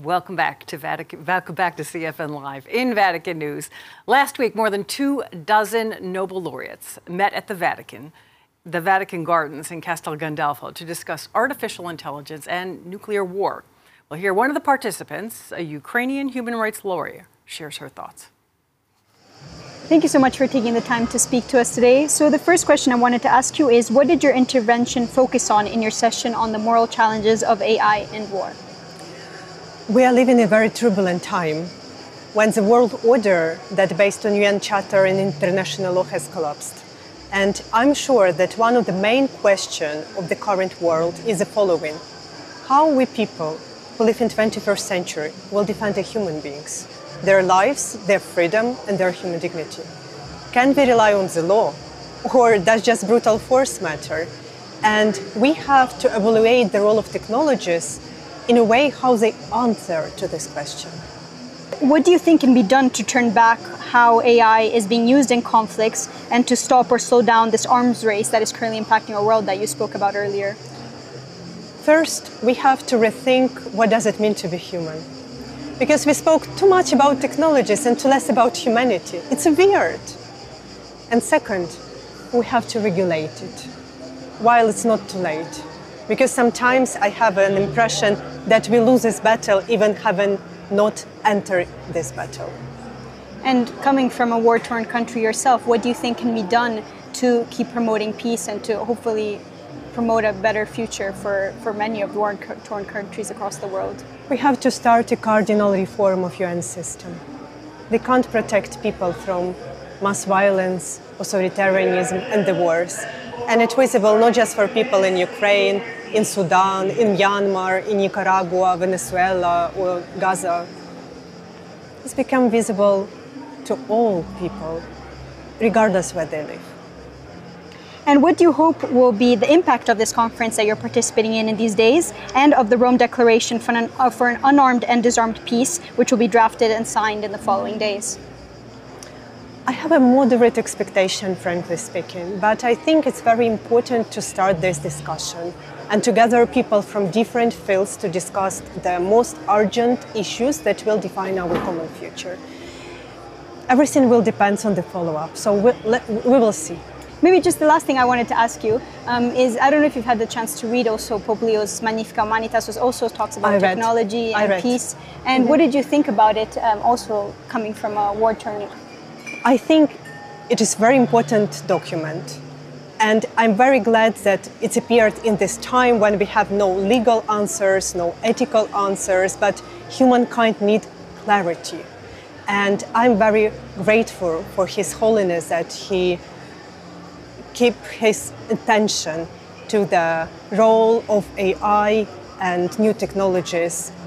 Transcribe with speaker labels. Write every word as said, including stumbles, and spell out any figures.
Speaker 1: Welcome back to Vatican, welcome back to C F N Live in Vatican News. Last week, more than two dozen Nobel laureates met at the Vatican, the Vatican Gardens in Castel Gandolfo, to discuss artificial intelligence and nuclear war. Well, here, one of the participants, a Ukrainian human rights lawyer, shares her thoughts.
Speaker 2: Thank you so much for taking the time to speak to us today. So the first question I wanted to ask you is, what did your intervention focus on in your session on the moral challenges of A I and war?
Speaker 3: We are living in a very turbulent time when the world order that based on U N Charter and international law has collapsed. And I'm sure that one of the main questions of the current world is the following. How we people who live in the twenty-first century will defend the human beings, their lives, their freedom, and their human dignity? Can we rely on the law, or does just brutal force matter? And we have to evaluate the role of technologies in a way how they answer to this question.
Speaker 2: What do you think can be done to turn back how A I is being used in conflicts and to stop or slow down this arms race that is currently impacting our world that you spoke about earlier?
Speaker 3: First, we have to rethink what does it mean to be human. Because we spoke too much about technologies and too less about humanity. It's weird. And second, we have to regulate it while it's not too late. Because sometimes I have an impression that we lose this battle even having not entered this battle.
Speaker 2: And coming from a war-torn country yourself, what do you think can be done to keep promoting peace and to hopefully promote a better future for, for many of the war-torn countries across the world?
Speaker 3: We have to start a cardinal reform of U N system. They can't protect people from mass violence, authoritarianism, and the wars. And it's visible not just for people in Ukraine, in Sudan, in Myanmar, in Nicaragua, Venezuela, or Gaza. It's become visible to all people, regardless where they live.
Speaker 2: And what do you hope will be the impact of this conference that you're participating in in these days, and of the Rome Declaration for an, uh, for an unarmed and disarmed peace, which will be drafted and signed in the following days?
Speaker 3: I have a moderate expectation, frankly speaking, but I think it's very important to start this discussion and to gather people from different fields to discuss the most urgent issues that will define our common future. Everything will depend on the follow-up, so we, we will see.
Speaker 2: Maybe just the last thing I wanted to ask you um, is, I don't know if you've had the chance to read also Pope Leo's Magnificat Humanitas, which also talks about technology and peace. And mm-hmm. what did you think about it, um, also coming from a war-torn?
Speaker 3: I think it is a very important document. And I'm very glad that it appeared in this time when we have no legal answers, no ethical answers, but humankind needs clarity. And I'm very grateful for His Holiness that he keep his attention to the role of A I and new technologies